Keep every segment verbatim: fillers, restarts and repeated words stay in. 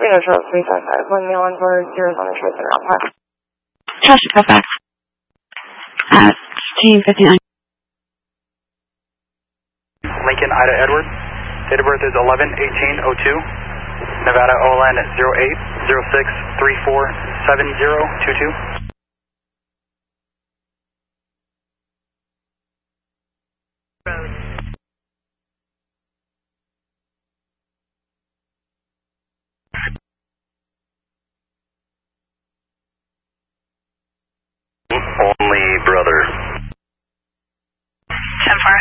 Reno Short three five five, one mail on board, zeros on the choice and route five. Trust Fairfax. At team fifty-nine. Lincoln Ida Edward. Date of birth is eleven eighteen oh two. Nevada O L N zero eight zero six three four seven zero two two. Only brother. ten four.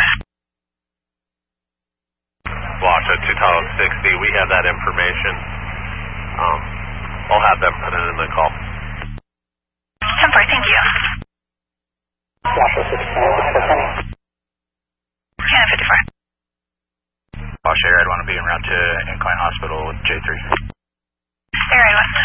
Watch at two Tahoe sixty, we have that information. Um, I'll have them put it in the call. ten four, thank you. Watch at sixty-nine. Canada fifty-four. Watch Air, I'd want to be en route to Incline Hospital with J three. Air West.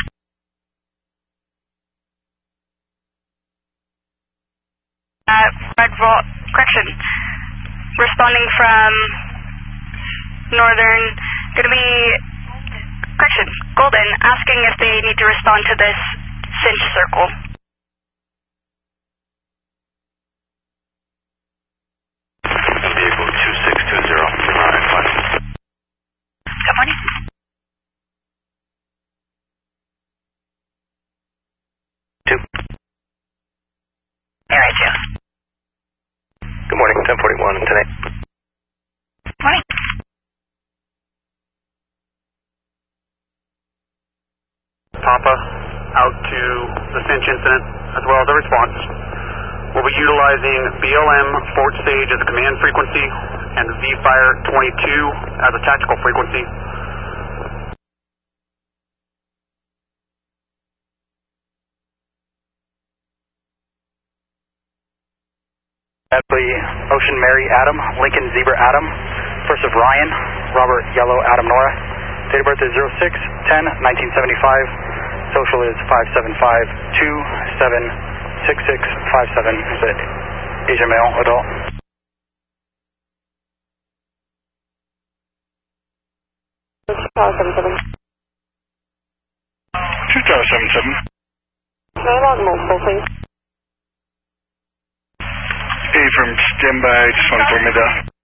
Uh, Red Vault, correction. Responding from Northern, going to be, correction, Golden, asking if they need to respond to this cinch circle. Vehicle two six two zero, nine five. Good morning. Two. Air right two. Good morning, ten forty-one tonight. Morning. Papa out to the cinch incident as well as a response. We'll be utilizing B L M Fort Sage as a command frequency and Z-Fire twenty-two as a tactical frequency. Bradley Ocean Mary Adam, Lincoln Zebra Adam, first of Ryan, Robert Yellow Adam Nora. Date of birth is zero six ten nineteen seventy-five. Social is five seven five two seven six six five seven. Is it Asian male, adult? seven seven. two Tower seven seven. Can I log multiple, please? Hey, from standby, just want to inform you that.